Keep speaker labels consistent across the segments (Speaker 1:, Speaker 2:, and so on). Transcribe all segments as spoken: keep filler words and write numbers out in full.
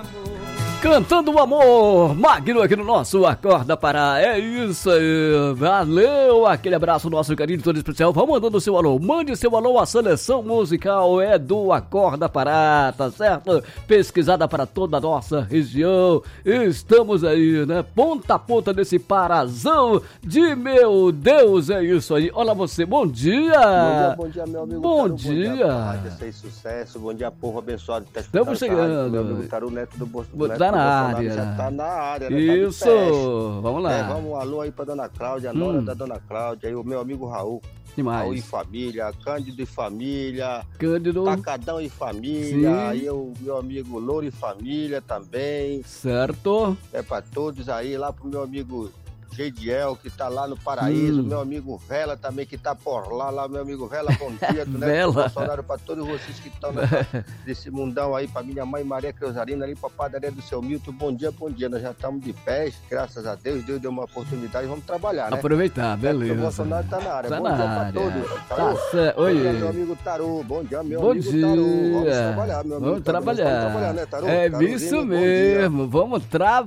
Speaker 1: Cantando o amor, Magno aqui no nosso Acorda Pará, é isso aí, valeu, aquele abraço, nosso carinho todo especial, vamos mandando o seu alô, mande seu alô, a seleção musical é do Acorda Pará, tá certo? Pesquisada para toda a nossa região, estamos aí, né, ponta a ponta desse parazão de meu Deus, é isso aí, olá você, bom dia!
Speaker 2: Bom dia, bom dia, meu amigo
Speaker 1: Bom
Speaker 2: Taru,
Speaker 1: dia!
Speaker 2: Bom dia, fez sucesso, bom dia, povo abençoado que tá
Speaker 1: Estamos chegando!
Speaker 2: Meu amigo Taru, neto do Bolsonaro.
Speaker 1: Tá na área.
Speaker 2: Já tá na área, né?
Speaker 1: Isso,
Speaker 2: tá
Speaker 1: vamos lá.
Speaker 2: É, vamos, um alô aí pra dona Cláudia, a
Speaker 1: hum.
Speaker 2: nora da dona Cláudia, aí o meu amigo Raul.
Speaker 1: Demais.
Speaker 2: Raul e família, Cândido e família,
Speaker 1: Cândido.
Speaker 2: Tacadão e família, Sim. aí o meu amigo Louro e família também.
Speaker 1: Certo.
Speaker 2: É pra todos aí, lá pro meu amigo Gediel, que tá lá no Paraíso,
Speaker 1: hum.
Speaker 2: meu amigo Vela também, que tá por lá, lá meu amigo Vela, bom dia, tu, né?
Speaker 1: Vela.
Speaker 2: Bolsonaro, pra todos vocês que estão nesse mundão aí, pra minha mãe Maria Creusarina, ali pra padaria do seu Milton, bom dia, bom dia, nós já estamos de pés, graças a Deus, Deus deu uma oportunidade, vamos trabalhar, né?
Speaker 1: Aproveitar, beleza.
Speaker 2: O Bolsonaro tá na área,
Speaker 1: tá
Speaker 2: bom
Speaker 1: na
Speaker 2: dia
Speaker 1: área.
Speaker 2: pra todos.
Speaker 1: Tá certo, oi.
Speaker 2: Bom dia, meu amigo Taru, bom dia, meu
Speaker 1: bom
Speaker 2: amigo
Speaker 1: dia.
Speaker 2: Taru, vamos trabalhar, meu amigo
Speaker 1: Vamos
Speaker 2: Taru.
Speaker 1: trabalhar.
Speaker 2: Vamos trabalhar, né, Taru?
Speaker 1: É
Speaker 2: Taruzinho,
Speaker 1: isso mesmo, vamos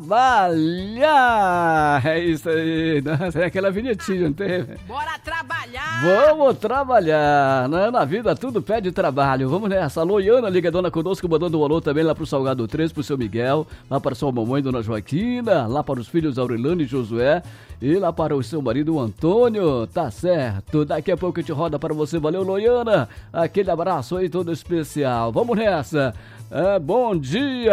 Speaker 1: trabalhar, é isso aí, nossa, é aquela vinhetinha, não tem?
Speaker 3: Bora trabalhar!
Speaker 1: Vamos trabalhar, né? Na vida tudo pede trabalho, vamos nessa. Alô, Iana, ligadona conosco, mandando um alô também lá pro Salgado três, pro seu Miguel, lá para sua mamãe, dona Joaquina, lá para os filhos Aurelano e Josué, e lá para o seu marido, o Antônio, tá certo, daqui a pouco a gente roda para você, valeu, Loiana, aquele abraço aí todo especial, vamos nessa. É, bom dia,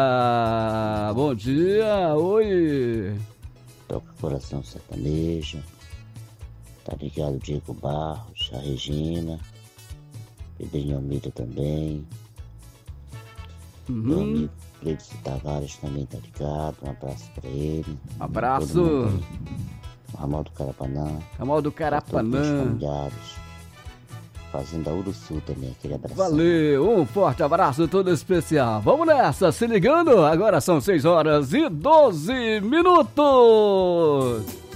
Speaker 1: bom dia, oi.
Speaker 4: Toca Coração Sertanejo, tá ligado o Diego Barros, a Regina, Pedrinho Almeida também,
Speaker 1: uhum.
Speaker 4: meu amigo Cleiton Tavares também tá ligado, um abraço pra ele.
Speaker 1: Abraço.
Speaker 4: Ramal do Carapanã.
Speaker 1: Ramal do Carapanã.
Speaker 4: Familiares. Fazenda Uruçu também, aquele abraço.
Speaker 1: Valeu, um forte abraço todo especial. Vamos nessa, se ligando, agora são seis horas e doze minutos.